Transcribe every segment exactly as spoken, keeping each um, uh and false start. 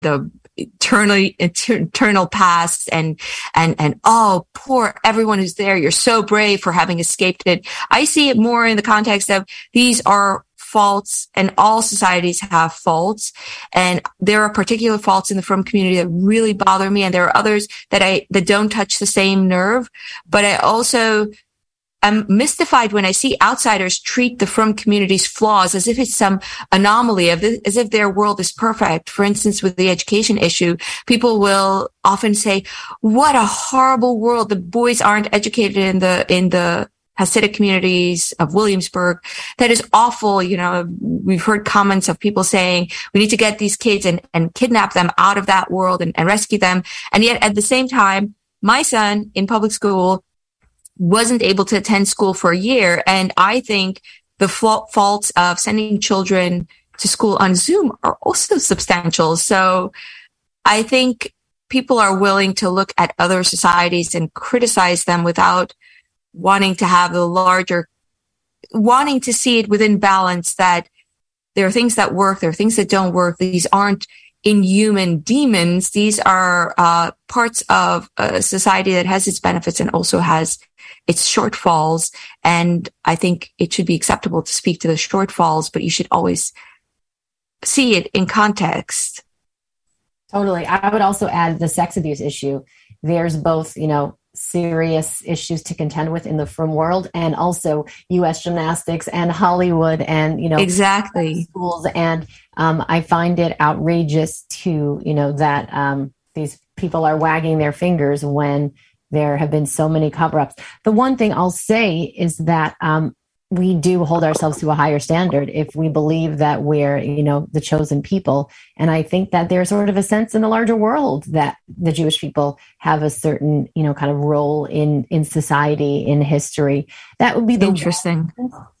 the eternally eternal past and and and oh, poor everyone who's there, you're so brave for having escaped it. I see it more in the context of these are faults, and all societies have faults, and there are particular faults in the frum community that really bother me, and there are others that I that don't touch the same nerve. But I also I'm mystified when I see outsiders treat the frum community's flaws as if it's some anomaly, as if their world is perfect. For instance, with the education issue, people will often say, what a horrible world. The boys aren't educated in the, in the Hasidic communities of Williamsburg. That is awful. You know, we've heard comments of people saying we need to get these kids and, and kidnap them out of that world and, and rescue them. And yet at the same time, my son in public school wasn't able to attend school for a year. And I think the faults of sending children to school on Zoom are also substantial. So I think people are willing to look at other societies and criticize them without wanting to have the larger, wanting to see it within balance, that there are things that work, there are things that don't work. These aren't inhuman demons. These are uh, parts of a society that has its benefits and also has its shortfalls. And I think it should be acceptable to speak to the shortfalls, but you should always see it in context. Totally. I would also add the sex abuse issue. There's both, you know, serious issues to contend with in the frum world, and also U S gymnastics and Hollywood and, you know, exactly schools. And um, I find it outrageous to, you know, that um, these people are wagging their fingers when there have been so many cover-ups. The one thing I'll say is that um, we do hold ourselves to a higher standard if we believe that we're, you know, the chosen people. And I think that there's sort of a sense in the larger world that the Jewish people have a certain, you know, kind of role in, in society, in history. That would be the interesting.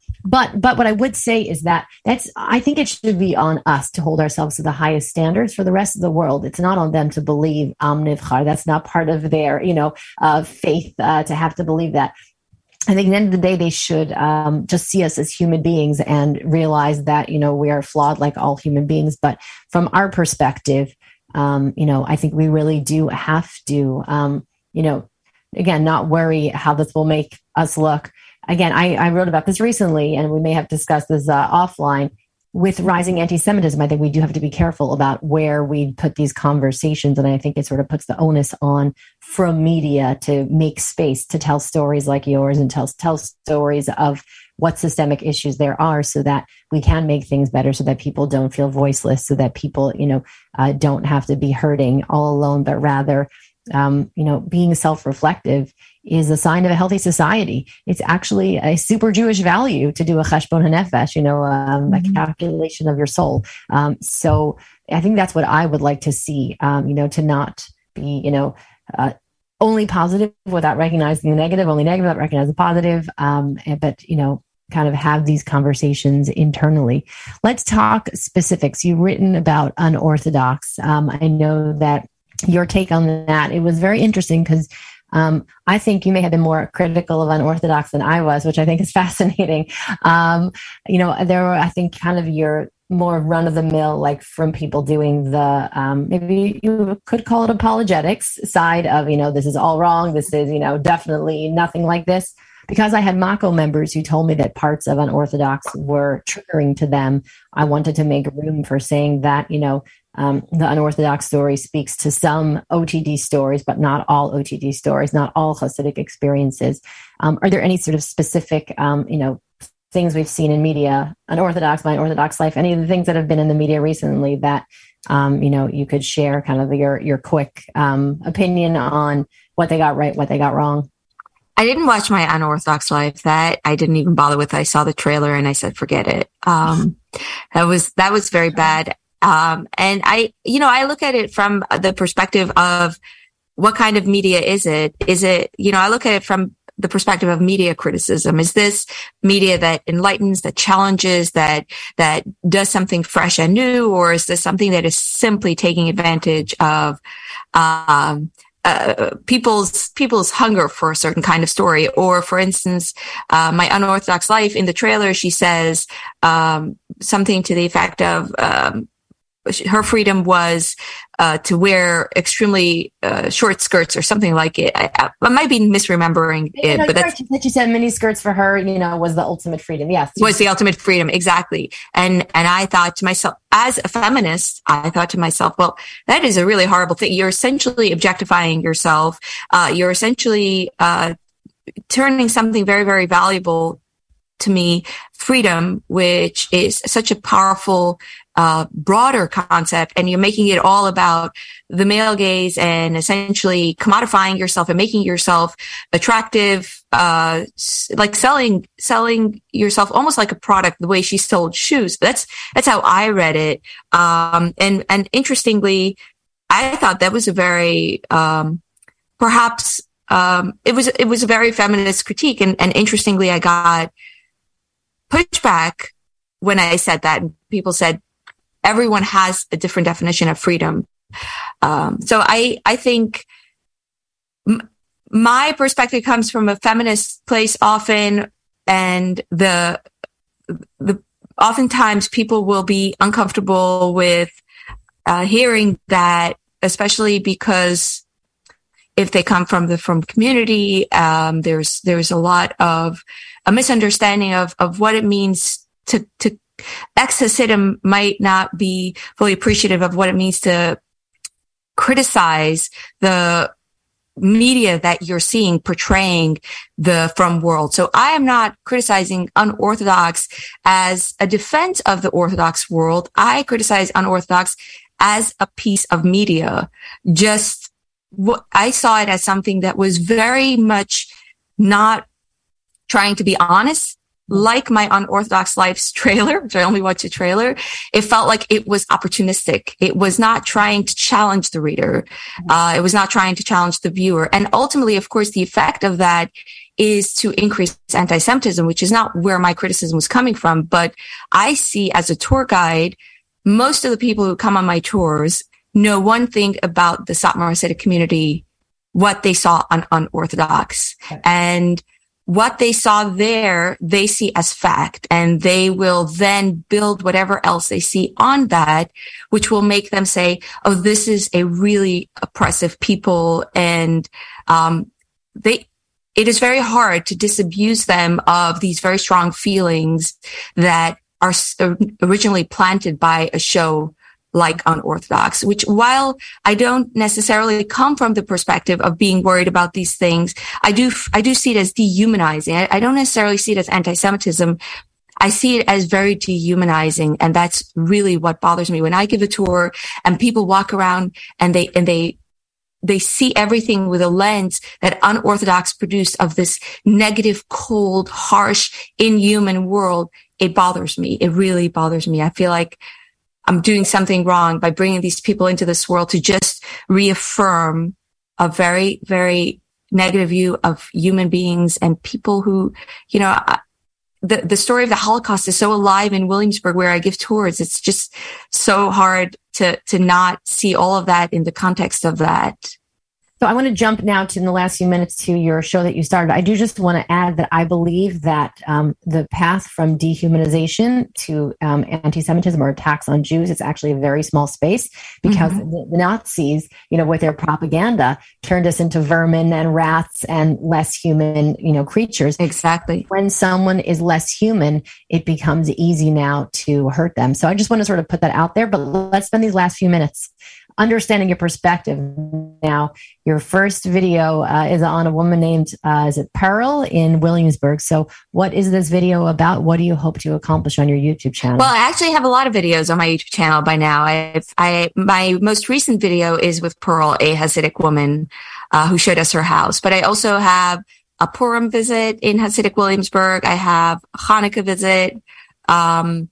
But but what I would say is that that's I think it should be on us to hold ourselves to the highest standards for the rest of the world. It's not on them to believe Am Nivchar. That's not part of their, you know, uh, faith uh, to have to believe that. I think at the end of the day, they should um, just see us as human beings and realize that, you know, we are flawed like all human beings. But from our perspective, um, you know, I think we really do have to, um, you know, again, not worry how this will make us look. Again, I, I wrote about this recently, and we may have discussed this uh, offline. With rising anti-Semitism, I think we do have to be careful about where we put these conversations. And I think it sort of puts the onus on from media to make space to tell stories like yours and tell, tell stories of what systemic issues there are, so that we can make things better, so that people don't feel voiceless, so that people, you know, uh, don't have to be hurting all alone, but rather, um, you know, being self-reflective is a sign of a healthy society. It's actually a super Jewish value to do a cheshbon hanefesh, you know, um, mm-hmm. a calculation of your soul. Um, so I think that's what I would like to see, um, you know, to not be, you know, uh, only positive without recognizing the negative, only negative without recognizing the positive. Um, and, but, you know, kind of have these conversations internally. Let's talk specifics. You've written about unorthodox. Um, I know that your take on that, it was very interesting because Um, I think you may have been more critical of unorthodox than I was, which I think is fascinating. Um, you know, there were, I think, kind of your more run of the mill, like from people doing the, um, maybe you could call it apologetics side of, you know, this is all wrong. This is, you know, definitely nothing like this. Because I had Mako members who told me that parts of unorthodox were triggering to them, I wanted to make room for saying that, you know, Um, the unorthodox story speaks to some O T D stories, but not all O T D stories, not all Hasidic experiences. Um, are there any sort of specific, um, you know, things we've seen in media, unorthodox, my unorthodox life, any of the things that have been in the media recently that, um, you know, you could share kind of your, your quick um, opinion on what they got right, what they got wrong? I didn't watch my unorthodox life. That I didn't even bother with. I saw the trailer and I said, forget it. Um, that was, that was very bad. Um, and I, you know, I look at it from the perspective of what kind of media is it? Is it, you know, I look at it from the perspective of media criticism. Is this media that enlightens, that challenges, that, that does something fresh and new? Or is this something that is simply taking advantage of, um, Uh, people's people's hunger for a certain kind of story? Or, for instance, uh, my unorthodox life, in the trailer, she says um, something to the effect of, um, her freedom was uh, to wear extremely uh, short skirts or something like it. I, I might be misremembering yeah, it, no, but that's right. That you said mini skirts for her, you know, was the ultimate freedom. Yes, was the ultimate freedom, exactly. And and I thought to myself, as a feminist, I thought to myself, well, that is a really horrible thing. You're essentially objectifying yourself. Uh, you're essentially uh, turning something very, very valuable to me, freedom, which is such a powerful, uh, broader concept, and you're making it all about the male gaze and essentially commodifying yourself and making yourself attractive, uh, like selling, selling yourself almost like a product, the way she sold shoes. That's, that's how I read it. Um, and, and interestingly, I thought that was a very, um, perhaps, um, it was, it was a very feminist critique. And, and interestingly, I got pushback when I said that. People said everyone has a different definition of freedom. Um, so I, I think m- my perspective comes from a feminist place often, and the, the, oftentimes people will be uncomfortable with, uh, hearing that, especially because if they come from the, from community, um, there's, there's a lot of a misunderstanding of, of what it means to, to, ex-Hasidim might not be fully appreciative of what it means to criticize the media that you're seeing portraying the from world. So I am not criticizing unorthodox as a defense of the Orthodox world. I criticize unorthodox as a piece of media. Just what I saw it as something that was very much not trying to be honest. Like my Unorthodox Life's trailer, which I only watched a trailer, it felt like it was opportunistic. It was not trying to challenge the reader. Uh, it was not trying to challenge the viewer. And ultimately, of course, the effect of that is to increase anti-Semitism, which is not where my criticism was coming from. But I see as a tour guide, most of the people who come on my tours know one thing about the Satmar Hasidic community, what they saw on Unorthodox. Okay. And what they saw there, they see as fact, and they will then build whatever else they see on that, which will make them say, oh, this is a really oppressive people. And, um, they, it is very hard to disabuse them of these very strong feelings that are originally planted by a show like Unorthodox, which while I don't necessarily come from the perspective of being worried about these things, I do, I do see it as dehumanizing. I, I don't necessarily see it as anti-Semitism. I see it as very dehumanizing. And that's really what bothers me when I give a tour and people walk around and they, and they, they see everything with a lens that Unorthodox produced of this negative, cold, harsh, inhuman world. It bothers me. It really bothers me. I feel like I'm doing something wrong by bringing these people into this world to just reaffirm a very, very negative view of human beings and people who, you know, the, the story of the Holocaust is so alive in Williamsburg where I give tours. It's just so hard to, to not see all of that in the context of that. So I want to jump now to in the last few minutes to your show that you started. I do just want to add that I believe that um, the path from dehumanization to um, anti-Semitism or attacks on Jews is actually a very small space because mm-hmm. the, the Nazis, you know, with their propaganda, turned us into vermin and rats and less human, you know, creatures. Exactly. When someone is less human, it becomes easy now to hurt them. So I just want to sort of put that out there. But let's spend these last few minutes understanding your perspective. Now, your first video uh, is on a woman named, uh, is it Pearl in Williamsburg? So what is this video about? What do you hope to accomplish on your YouTube channel? Well, I actually have a lot of videos on my YouTube channel by now. I've, I, my most recent video is with Pearl, a Hasidic woman uh, who showed us her house. But I also have a Purim visit in Hasidic Williamsburg. I have a Hanukkah visit. Um,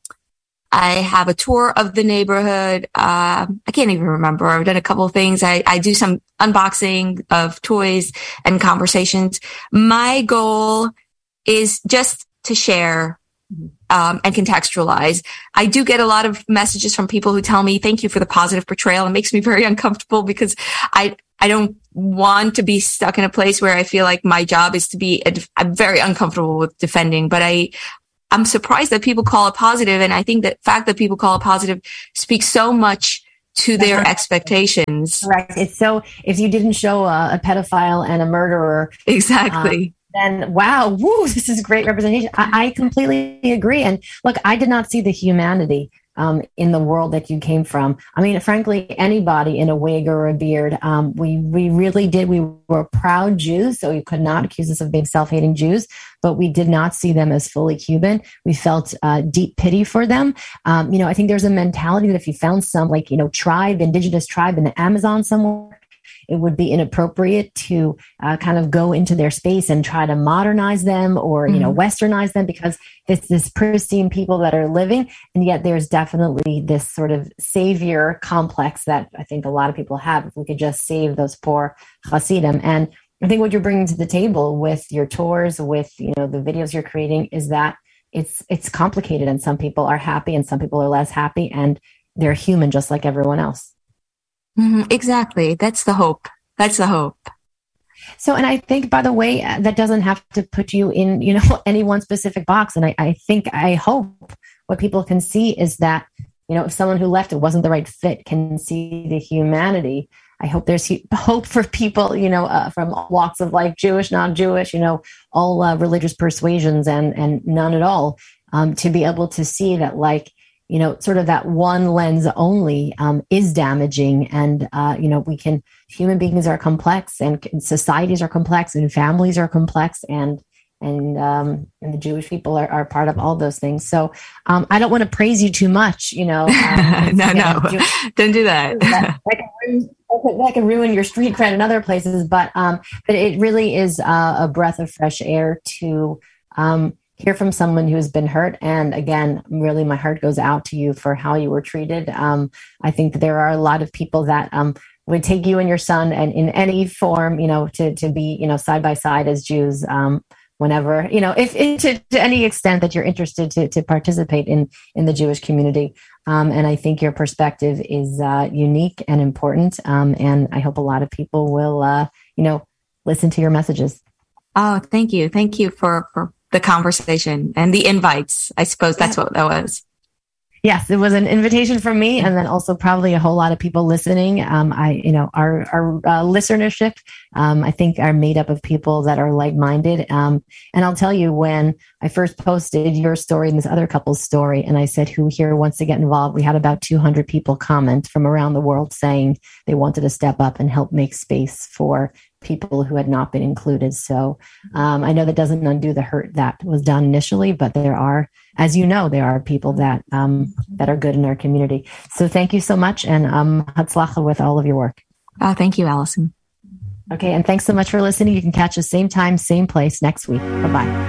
I have a tour of the neighborhood. Uh, I can't even remember. I've done a couple of things. I, I do some unboxing of toys and conversations. My goal is just to share um, and contextualize. I do get a lot of messages from people who tell me, thank you for the positive portrayal. It makes me very uncomfortable because I, I don't want to be stuck in a place where I feel like my job is to be, I'm very uncomfortable with defending, but I, I'm surprised that people call it positive. And I think that fact that people call it positive speaks so much to their expectations. Correct. It's so, if you didn't show a, a pedophile and a murderer. Exactly. Um, then wow, woo, this is great representation. I, I completely agree. And look, I did not see the humanity um, in the world that you came from. I mean, frankly, anybody in a wig or a beard, um, we we really did. We were proud Jews, so you could not accuse us of being self-hating Jews, but we did not see them as fully Cuban. We felt uh, deep pity for them. Um, you know, I think there's a mentality that if you found some, like, you know, tribe, indigenous tribe in the Amazon somewhere, it would be inappropriate to uh, kind of go into their space and try to modernize them or, mm-hmm. you know, westernize them, because it's this pristine people that are living. And yet there's definitely this sort of savior complex that I think a lot of people have. If we could just save those poor Hasidim. And I think what you're bringing to the table with your tours, with, you know, the videos you're creating, is that it's, it's complicated, and some people are happy and some people are less happy, and they're human just like everyone else. Mm-hmm, exactly. That's the hope. That's the hope. So, and I think, by the way, that doesn't have to put you in, you know, any one specific box. And I, I think, I hope what people can see is that, you know, if someone who left it wasn't the right fit can see the humanity. I hope there's hope for people, you know, uh, from walks of life, Jewish, non-Jewish, you know, all uh, religious persuasions and, and none at all, um, to be able to see that, like, you know, sort of that one lens only um, is damaging. And, uh, you know, we can, human beings are complex, and societies are complex, and families are complex, and, and, um, and the Jewish people are, are part of all those things. So um, I don't want to praise you too much, you know. Um, no, no, don't do that. that, that, can ruin, that can ruin your street cred in other places. But, um, but it really is uh, a breath of fresh air to, um, hear from someone who's been hurt. And again, really, my heart goes out to you for how you were treated. Um, I think that there are a lot of people that um, would take you and your son, and in any form, you know, to to be, you know, side by side as Jews, um, whenever, you know, if, if to, to any extent that you're interested to to participate in in the Jewish community. Um, and I think your perspective is uh, unique and important. Um, and I hope a lot of people will, uh, you know, listen to your messages. Oh, thank you. Thank you for, for the conversation and the invites. I suppose that's what that was. Yes, it was an invitation from me, and then also probably a whole lot of people listening. Um, I, you know, our our uh, listenership, um, I think, are made up of people that are like-minded. Um, and I'll tell you, when I first posted your story and this other couple's story, and I said, "Who here wants to get involved?" we had about two hundred people comment from around the world saying they wanted to step up and help make space for people who had not been included. So um, I know that doesn't undo the hurt that was done initially, but there are, as you know, there are people that um, that are good in our community. So thank you so much, and um, hatzlacha with all of your work. Oh, thank you, Allison. Okay, and thanks so much for listening. You can catch us same time, same place next week. Bye-bye.